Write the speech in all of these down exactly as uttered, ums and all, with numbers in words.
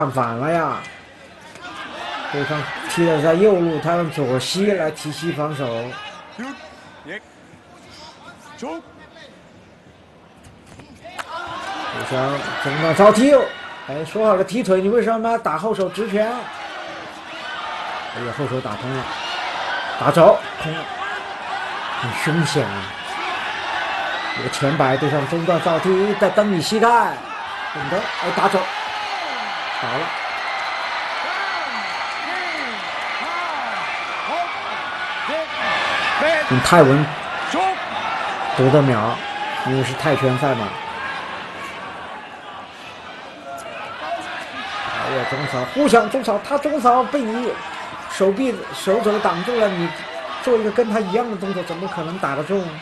看反了呀！对方踢的在右路，他用左膝来提膝防守。互相中段招踢，哎，说好了踢腿，你为什么打后手直拳？哎呀，后手打通了，打走，空了，很凶险啊！这个前摆对上中段招踢，再蹬你膝盖，等等，哎，打走，好了。 用泰文夺得秒，因为是泰拳赛嘛。哎呀，中扫互相中扫，他中扫被你手臂手肘挡住了，你做一个跟他一样的动作，怎么可能打得中？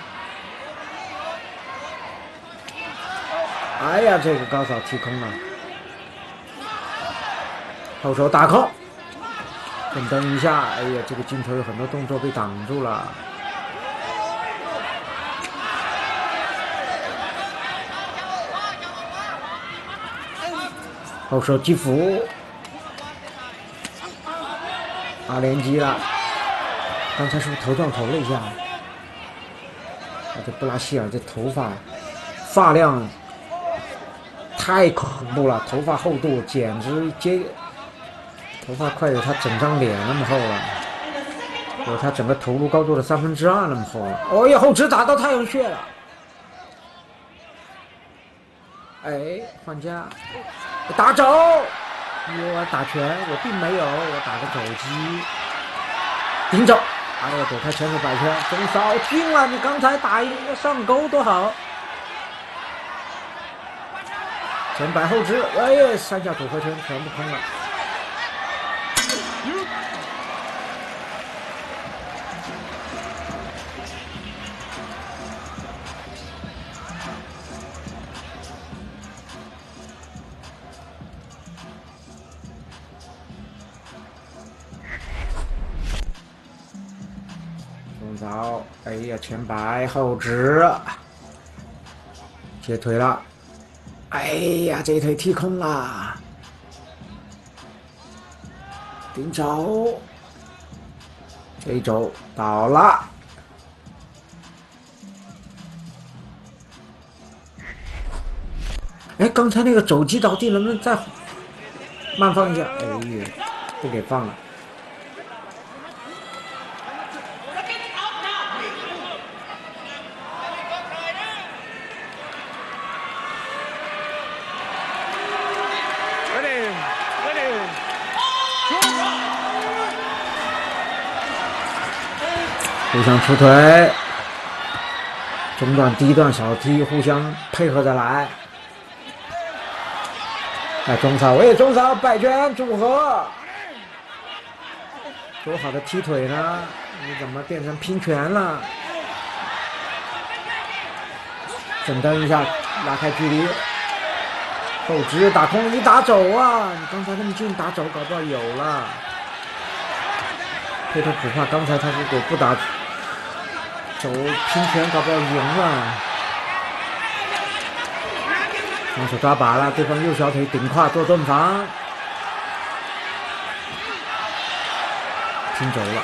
哎呀，这个高扫踢空了，后手打空，跟蹬一下，哎呀，这个镜头有很多动作被挡住了。 后手击斧，啊，连击了。刚才是不是头撞头了一下？啊，这布拉希尔这头发发量太恐怖了，头发厚度简直接，头发快有他整张脸那么厚了，有他整个头颅高度的三分之二那么厚了。哦呀，后直打到太阳穴了。哎，换家。 打走，我打拳，我并没有，我打个肘击，顶走，哎呀，躲开前手摆拳，中扫进了，你刚才打一个上勾多好，前摆后直，哎呀，三下组合拳全部空了。 中扫，哎呀，前摆后直，接腿了，哎呀，这腿踢空了，顶肘，这一肘倒了，哎，刚才那个肘击倒地，能不能再慢放一下？哎呀，不给放了。 互相出腿，中段、低段小踢互相配合着来。哎，中扫，我也中扫，摆拳组合。多好的踢腿呢？你怎么变成拼拳了？整蹬一下，拉开距离。后直打空一打走啊！你刚才那么近打走，搞不好有了。佩托普怕刚才他如果不打。 走拼拳，搞不好赢了。双手抓把了，对方右小腿顶胯做盾防，拼走了。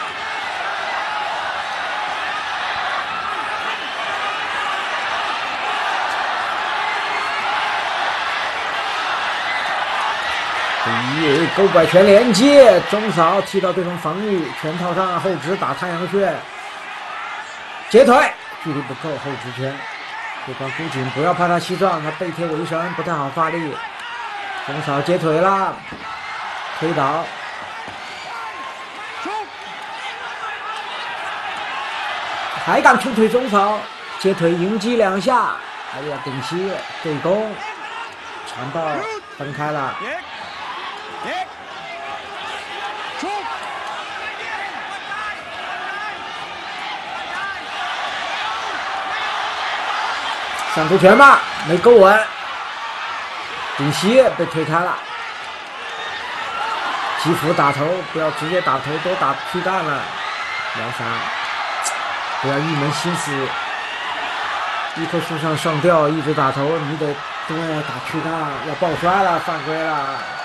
咦，勾摆拳连接，中扫踢到对方防御，拳套上后直打太阳穴。 截腿，距离不够，后直拳。对方箍紧，不要怕他膝撞，他背贴为绳，不太好发力。中扫截腿了，推倒。还敢出腿中扫，截腿迎击两下，哎呀，顶膝对攻，缠抱分开了。 上出拳吧，没勾稳，顶膝被推开了。击斧打头，不要直接打头，多打躯干了。幺三，不要一门心思，一棵树上上吊，一直打头，你得对打躯干，要抱摔了，犯规了。